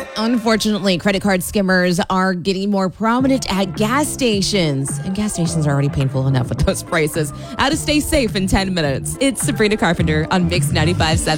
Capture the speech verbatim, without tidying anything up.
Unfortunately, credit card skimmers are getting more prominent at gas stations. And gas stations are already painful enough with those prices. How to stay safe in ten minutes. It's Sabrina Carpenter on Mix ninety-five point seven.